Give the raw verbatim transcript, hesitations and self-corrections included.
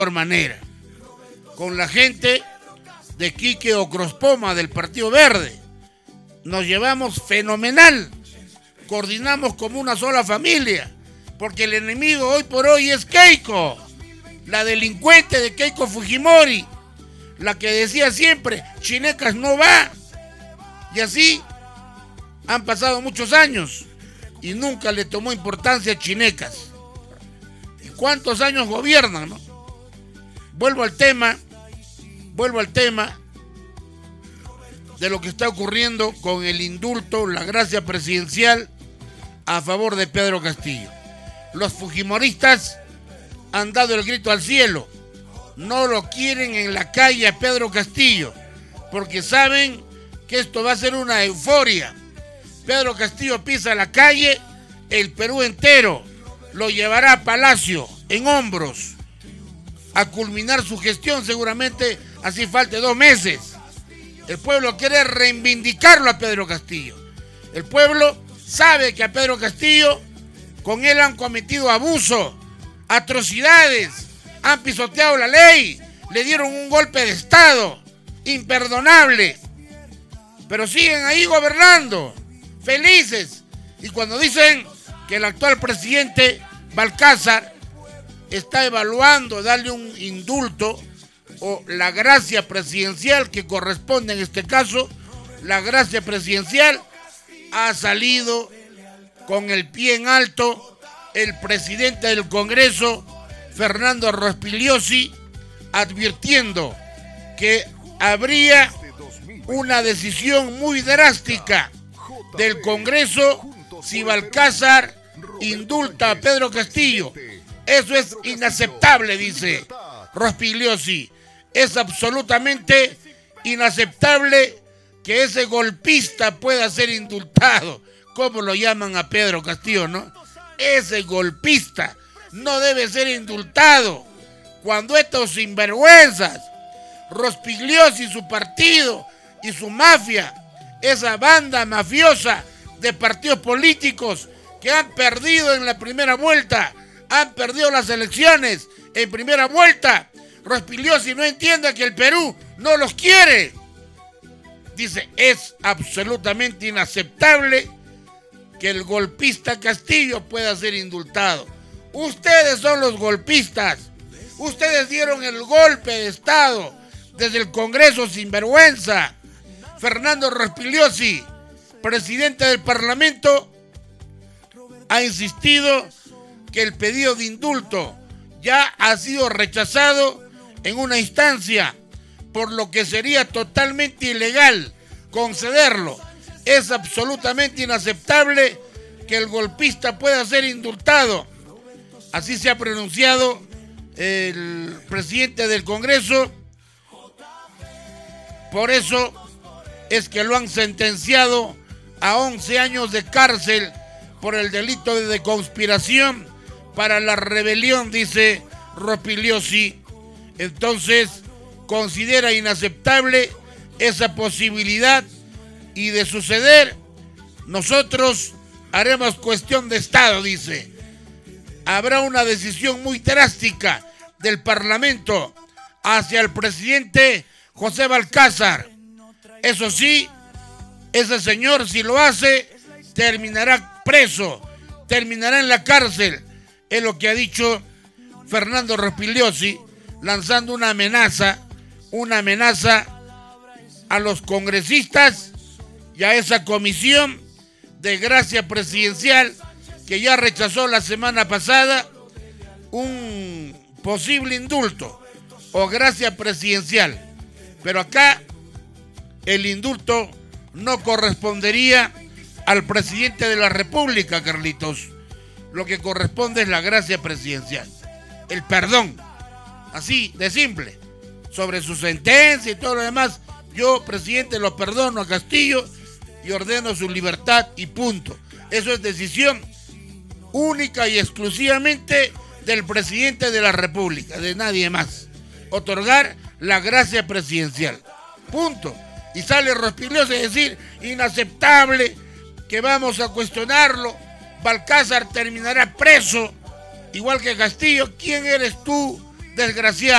manera. Con la gente de Quique Ocrospoma del Partido Verde. Nos llevamos fenomenal. Coordinamos como una sola familia. Porque el enemigo hoy por hoy es Keiko. La delincuente de Keiko Fujimori. La que decía siempre, Chinecas no va. Y así han pasado muchos años. Y nunca le tomó importancia a Chinecas. ¿Y cuántos años gobiernan, no? Vuelvo al tema. Vuelvo al tema de lo que está ocurriendo con el indulto, la gracia presidencial a favor de Pedro Castillo. Los fujimoristas han dado el grito al cielo. No lo quieren en la calle a Pedro Castillo, porque saben que esto va a ser una euforia. Pedro Castillo pisa la calle, el Perú entero lo llevará a Palacio en hombros, a culminar su gestión, seguramente así falte dos meses. El pueblo quiere reivindicarlo a Pedro Castillo. El pueblo sabe que a Pedro Castillo, con él han cometido abuso, atrocidades, han pisoteado la ley, le dieron un golpe de Estado imperdonable. Pero siguen ahí gobernando, felices. Y cuando dicen que el actual presidente Balcázar está evaluando darle un indulto o la gracia presidencial que corresponde en este caso, la gracia presidencial, ha salido con el pie en alto el presidente del Congreso, Fernando Rospigliosi, advirtiendo que habría una decisión muy drástica del Congreso si Balcázar indulta a Pedro Castillo. Eso es inaceptable, dice Rospigliosi. Es absolutamente inaceptable que ese golpista pueda ser indultado, como lo llaman a Pedro Castillo, ¿no? Ese golpista no debe ser indultado. Cuando estos sinvergüenzas, Rospigliosi y su partido y su mafia, esa banda mafiosa de partidos políticos que han perdido en la primera vuelta, han perdido las elecciones en primera vuelta, Rospigliosi no entiende que el Perú no los quiere. Dice, es absolutamente inaceptable que el golpista Castillo pueda ser indultado. Ustedes son los golpistas. Ustedes dieron el golpe de Estado desde el Congreso sin vergüenza. Fernando Rospigliosi, presidente del Parlamento, ha insistido que el pedido de indulto ya ha sido rechazado en una instancia, por lo que sería totalmente ilegal concederlo. Es absolutamente inaceptable que el golpista pueda ser indultado. Así se ha pronunciado el presidente del Congreso. Por eso es que lo han sentenciado a once años de cárcel por el delito de conspiración para la rebelión, dice Rospigliosi. Entonces, considera inaceptable esa posibilidad y de suceder, nosotros haremos cuestión de Estado, dice. Habrá una decisión muy drástica del Parlamento hacia el presidente José Balcázar. Eso sí, ese señor, si lo hace, terminará preso, terminará en la cárcel. Es lo que ha dicho Fernando Rospigliosi, lanzando una amenaza, una amenaza a los congresistas y a esa comisión de gracia presidencial que ya rechazó la semana pasada un posible indulto o gracia presidencial. Pero acá el indulto no correspondería al presidente de la República, Carlitos. Lo que corresponde es la gracia presidencial, el perdón, así de simple, sobre su sentencia y todo lo demás. Yo, presidente, lo perdono a Castillo y ordeno su libertad y punto. Eso es decisión única y exclusivamente del presidente de la República, de nadie más. Otorgar la gracia presidencial, punto. Y sale Rospigliosi a decir, inaceptable, que vamos a cuestionarlo, Balcázar terminará preso, igual que Castillo. ¿Quién eres tú desgraciado.